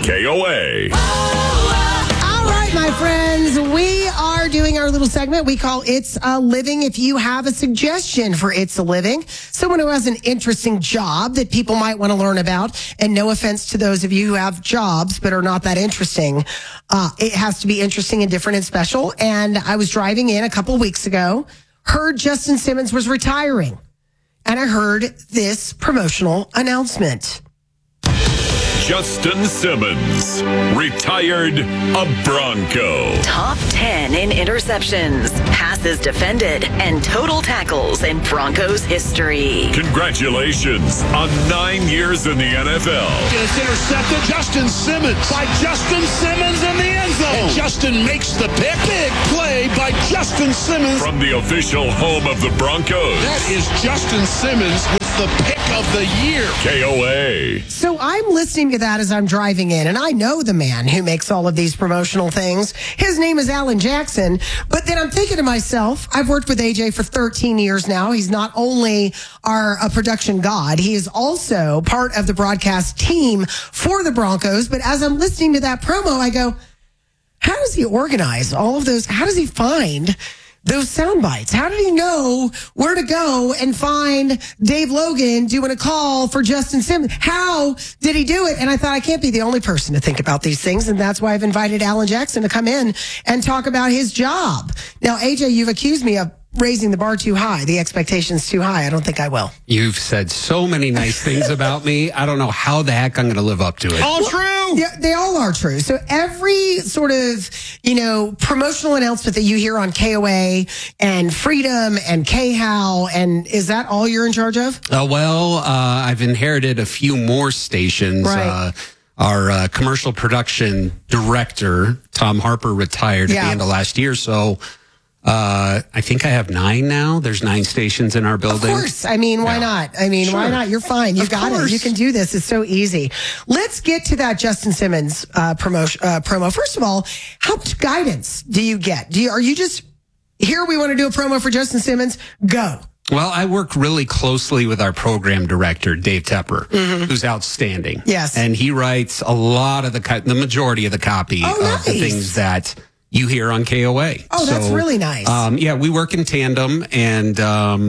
KOA. All right, my friends, we are doing our little segment we call It's a Living. If you have a suggestion for It's a Living, someone who has an interesting job that people might want to learn about, and no offense to those of you who have jobs but are not that interesting, it has to be interesting and different and special. And I was driving in a couple weeks ago, heard Justin Simmons was retiring, and I heard this promotional announcement. Justin Simmons, retired a Bronco. Top 10 in interceptions, passes defended, and total tackles in Broncos history. Congratulations on 9 years in the NFL. It's intercepted. Justin Simmons by Justin Simmons in the end zone. And Justin makes the pick. Big play by Justin Simmons. From the official home of the Broncos. That is Justin Simmons with the pick of the year. KOA. So I'm listening to that as I'm driving in, and I know the man who makes all of these promotional things. His name is Alan Jackson. But then I'm thinking to myself, I've worked with AJ for 13 years now. He's not only a production god, he is also part of the broadcast team for the Broncos. But as I'm listening to that promo, I go, how does he organize all of those? How does he find those sound bites? How did he know where to go and find Dave Logan doing a call for Justin Simmons? How did he do it? And I thought, I can't be the only person to think about these things. And that's why I've invited Alan Jackson to come in and talk about his job. Now, AJ, you've accused me of raising the bar too high. The expectations too high. I don't think I will. You've said so many nice things about me. I don't know how the heck I'm going to live up to it. All true. Yeah, they all are true. So every sort of, promotional announcement that you hear on KOA and Freedom and KHOW, and is that all you're in charge of? I've inherited a few more stations. Right. Our commercial production director, Tom Harper, retired at the end of last year. So I think I have 9 now. There's 9 stations in our building. Of course. I mean, why not? I mean, why not? You're fine. You got it. You can do this. It's so easy. Let's get to that Justin Simmons promo. First of all, how much guidance do you get? Are you just, here we want to do a promo for Justin Simmons? Go. Well, I work really closely with our program director, Dave Tepper, who's outstanding. Yes. And he writes a lot of the majority of the copy of the things that you hear on KOA. Oh, that's really nice. We work in tandem, and